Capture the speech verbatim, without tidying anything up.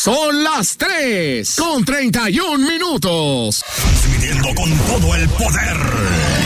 Son las tres con treinta y un minutos. Transmitiendo con todo el poder.